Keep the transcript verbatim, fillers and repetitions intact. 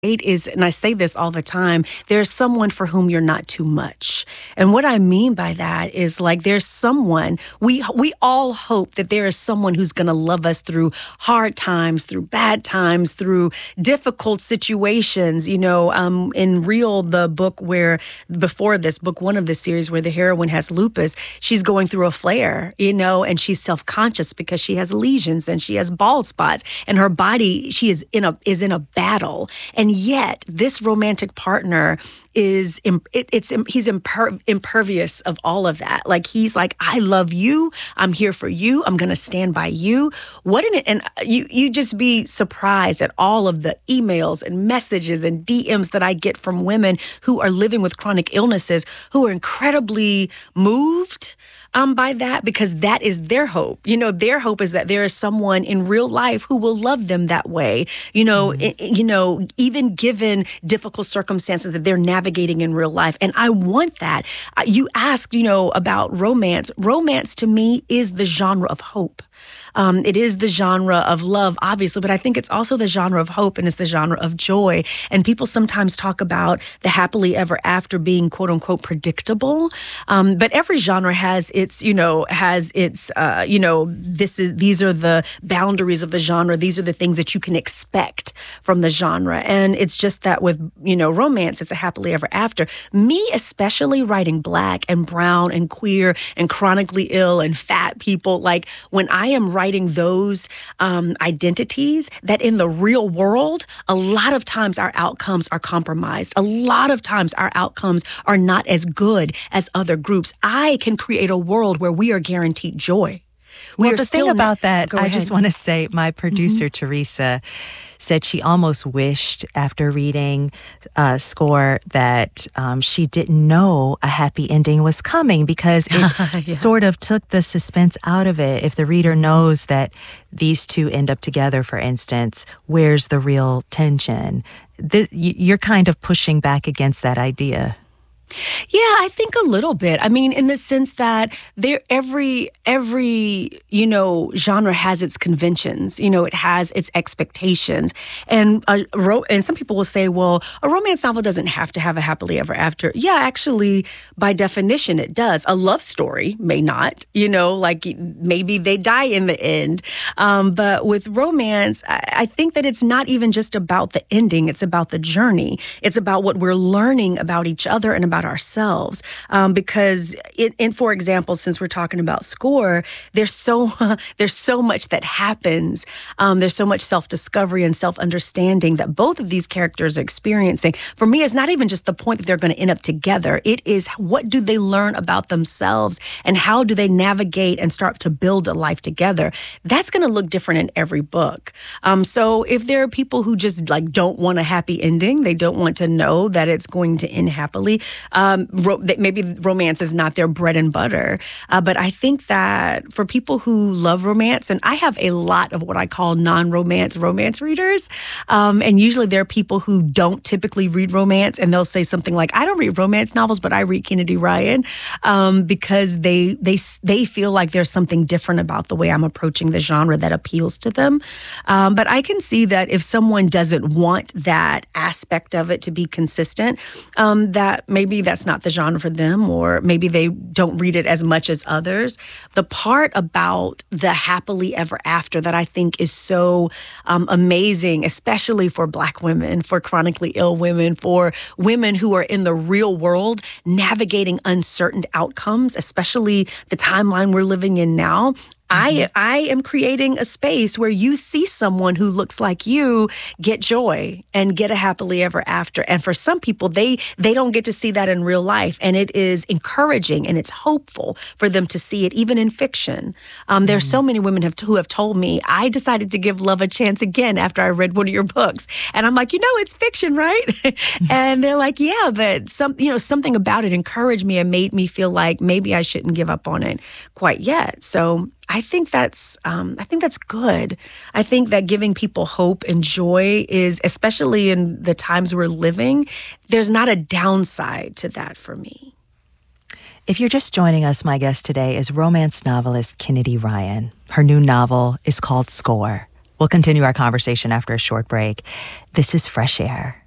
is, and I say this all the time, there's someone for whom you're not too much. And what I mean by that is like there's someone, we we all hope that there is someone who's going to love us through hard times, through bad times, through difficult situations. You know, um, in Real, the book where, before this book, one of the series where the heroine has lupus, she's going through a flare, you know, and she's self-conscious because she has lesions and she has bald spots and her body, she is in a is in a battle. And yet, this romantic partner is it, it's he's imper, impervious of all of that. Like he's like, I love you. I'm here for you. I'm going to stand by you. What an and you you just be surprised at all of the emails and messages and D Ms that I get from women who are living with chronic illnesses who are incredibly moved Um, by that, because that is their hope. You know, their hope is that there is someone in real life who will love them that way. You know, mm-hmm. it, you know, even given difficult circumstances that they're navigating in real life. And I want that. Uh, you asked, you know, about romance. Romance to me is the genre of hope. Um, it is the genre of love, obviously, but I think it's also the genre of hope and it's the genre of joy. And people sometimes talk about the happily ever after being quote unquote predictable. Um, but every genre has its, you know, has its, uh, you know, this is these are the boundaries of the genre. These are the things that you can expect from the genre. And it's just that with, you know, romance, it's a happily ever after. Me, especially writing Black and brown and queer and chronically ill and fat people, like when I am writing writing those um, identities, that in the real world, a lot of times our outcomes are compromised. A lot of times our outcomes are not as good as other groups. I can create a world where we are guaranteed joy. We well, are the still thing about na- that, I just want to say, my producer, mm-hmm. Teresa, said she almost wished after reading uh, Score that um, she didn't know a happy ending was coming because it yeah. sort of took the suspense out of it. If the reader knows that these two end up together, for instance, where's the real tension? The, you're kind of pushing back against that idea. Yeah, I think a little bit. I mean, in the sense that there, every every you know genre has its conventions. You know, it has its expectations, and a, and some people will say, well, a romance novel doesn't have to have a happily ever after. Yeah, actually, by definition, it does. A love story may not. You know, like maybe they die in the end. Um, but with romance, I, I think that it's not even just about the ending. It's about the journey. It's about what we're learning about each other and about ourselves, um, because it, and for example, since we're talking about Score, there's so uh, there's so much that happens. Um, there's so much self-discovery and self-understanding that both of these characters are experiencing. For me, it's not even just the point that they're going to end up together. It is what do they learn about themselves and how do they navigate and start to build a life together. That's going to look different in every book. Um, so if there are people who just like don't want a happy ending, they don't want to know that it's going to end happily. Um, ro- maybe romance is not their bread and butter. Uh, but I think that for people who love romance, and I have a lot of what I call non-romance romance readers, um, and usually there are people who don't typically read romance, and they'll say something like, I don't read romance novels, but I read Kennedy Ryan, um, because they they they feel like there's something different about the way I'm approaching the genre that appeals to them. Um, but I can see that if someone doesn't want that aspect of it to be consistent, um, that maybe that's not the genre for them, or maybe they don't read it as much as others. The part about the happily ever after that I think is so um, amazing, especially for Black women, for chronically ill women, for women who are in the real world navigating uncertain outcomes, especially the timeline we're living in now. I I am creating a space where you see someone who looks like you get joy and get a happily ever after. And for some people, they they don't get to see that in real life. And it is encouraging and it's hopeful for them to see it, even in fiction. Um, there's mm. so many women have, who have told me, I decided to give love a chance again after I read one of your books. And I'm like, you know, it's fiction, right? And they're like, yeah, but some, you know, something about it encouraged me and made me feel like maybe I shouldn't give up on it quite yet. So I think that's um, I think that's good. I think that giving people hope and joy is, especially in the times we're living, there's not a downside to that for me. If you're just joining us, my guest today is romance novelist Kennedy Ryan. Her new novel is called Score. We'll continue our conversation after a short break. This is Fresh Air.